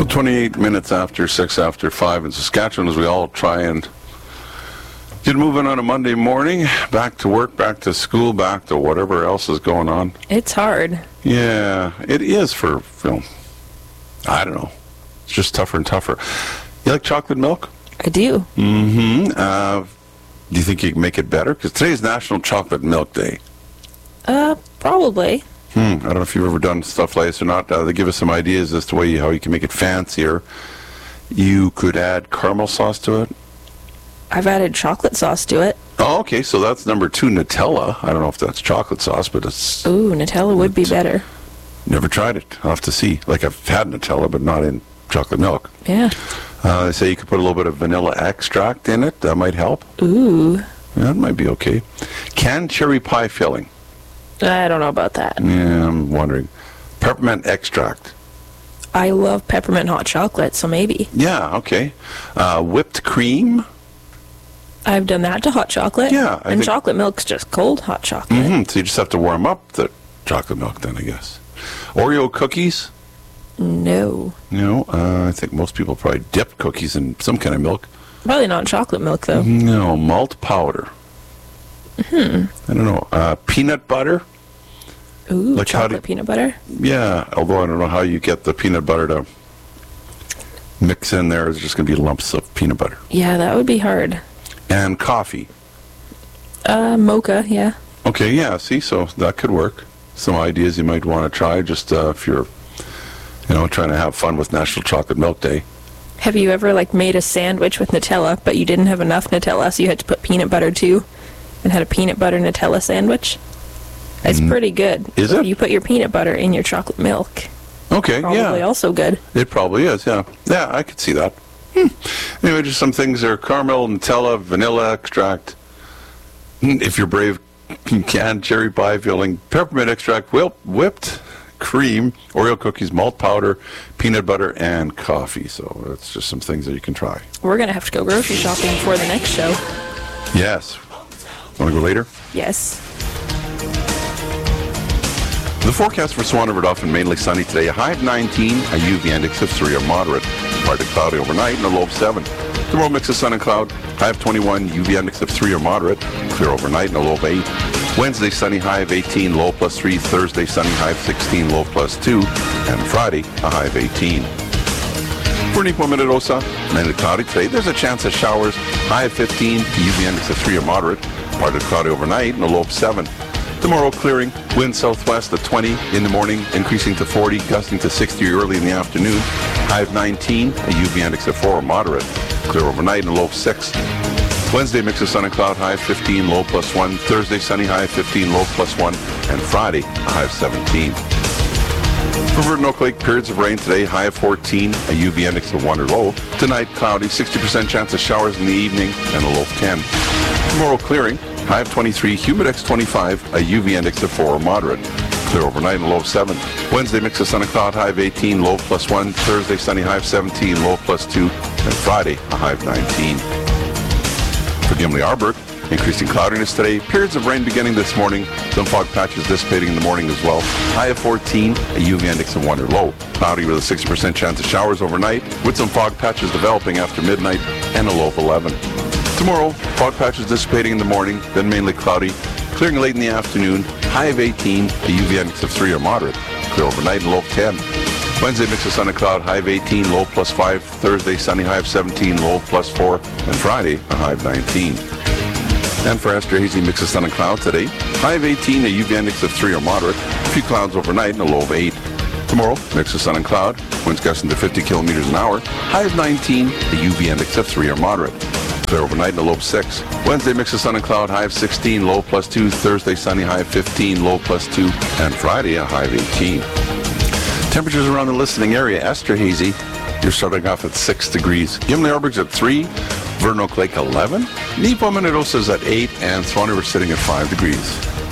28 minutes after 6 after 5 in Saskatchewan as we all try and get moving on a Monday morning. Back to work, back to school, back to whatever else is going on. It's hard. Yeah, it is for, I don't know. It's just tougher and tougher. You like chocolate milk? I do. Mm-hmm. Do you think you can make it better? Because today's National Chocolate Milk Day. Probably. I don't know if you've ever done stuff like this or not. They give us some ideas as to how you can make it fancier. You could add caramel sauce to it. I've added chocolate sauce to it. Oh, okay. So that's number 2, Nutella. I don't know if that's chocolate sauce, but it's... Ooh, Nutella would be better. Never tried it. I'll have to see. Like, I've had Nutella, but not in chocolate milk. Yeah. They say you could put a little bit of vanilla extract in it. That might help. Ooh. Yeah, that might be okay. Canned cherry pie filling. I don't know about that. Yeah, I'm wondering. Peppermint extract. I love peppermint hot chocolate, so maybe. Yeah, okay. Whipped cream. I've done that to hot chocolate. Yeah. And chocolate milk's just cold hot chocolate. Mm-hmm. So you just have to warm up the chocolate milk then, I guess. Oreo cookies. No. No, I think most people probably dip cookies in some kind of milk. Probably not chocolate milk, though. No, malt powder. I don't know. Peanut butter. Ooh, Like chocolate peanut butter? Yeah, although I don't know how you get the peanut butter to mix in there. It's just going to be lumps of peanut butter. Yeah, that would be hard. And coffee. Mocha, yeah. Okay, yeah, see, so that could work. Some ideas you might want to try just if you're, trying to have fun with National Chocolate Milk Day. Have you ever, made a sandwich with Nutella, but you didn't have enough Nutella, so you had to put peanut butter, too, and had a peanut butter Nutella sandwich? It's pretty good. Is it? You put your peanut butter in your chocolate milk. Okay, Probably also good. It probably is, yeah. Yeah, I could see that. Anyway, just some things there. Caramel, Nutella, vanilla extract. If you're brave, canned cherry pie filling, peppermint extract, whipped cream, Oreo cookies, malt powder, peanut butter, and coffee. So that's just some things that you can try. We're going to have to go grocery shopping for the next show. Yes. Want to go later? Yes. The forecast for Swan River Dauphin, mainly sunny today. A high of 19, a UV index of 3 or moderate. Partly cloudy overnight and a low of 7. Tomorrow mix of sun and cloud. High of 21, UV index of 3 or moderate. Clear overnight and a low of 8. Wednesday sunny, high of 18, low plus 3. Thursday sunny, high of 16, low plus 2. And Friday a high of 18. For Nico Minnedosa, mainly cloudy today. There's a chance of showers. High of 15, UV index of 3 or moderate. Partly cloudy overnight and a low of 7. Tomorrow clearing, wind southwest at 20 in the morning, increasing to 40, gusting to 60 early in the afternoon. High of 19, a UV index of 4 moderate. Clear overnight and a low of 6. Wednesday mix of sun and cloud, high of 15, low plus 1. Thursday sunny, high of 15, low plus 1. And Friday, a high of 17. For Virgin Oak Lake, periods of rain today, high of 14, a UV index of 1 or low. Tonight, cloudy, 60% chance of showers in the evening, and a low of 10. Tomorrow clearing, high of 23, humidex 25, a UV index of 4 or moderate. Clear overnight and low of 7. Wednesday mix of sun and cloud, high of 18, low plus 1. Thursday sunny, high of 17, low plus 2. And Friday, a high of 19. For Gimli Arbor, increasing cloudiness today. Periods of rain beginning this morning. Some fog patches dissipating in the morning as well. High of 14, a UV index of 1 or low. Cloudy with a 60% chance of showers overnight, with some fog patches developing after midnight, and a low of 11. Tomorrow, fog patches dissipating in the morning, then mainly cloudy. Clearing late in the afternoon, high of 18, a UV index of 3 or moderate. Clear overnight and low of 10. Wednesday mix of sun and cloud, high of 18, low plus 5. Thursday sunny, high of 17, low plus 4. And Friday, a high of 19. And for Esterhazy, mix of sun and cloud today, high of 18, a UV index of 3 or moderate. A few clouds overnight and a low of 8. Tomorrow, mix of sun and cloud, winds gusting to 50 kilometers an hour. High of 19, a UV index of 3 or moderate. Clear overnight and a low of 6. Wednesday mix of sun and cloud, high of 16, low plus 2. Thursday sunny, high of 15, low plus 2. And Friday a high of 18. Temperatures around the listening area. Esterhazy, you're starting off at 6 degrees. Gimli Arborg's at 3. Vernon Oak Lake 11. Nipo Minnedosa's at 8. And Swan River sitting at 5 degrees.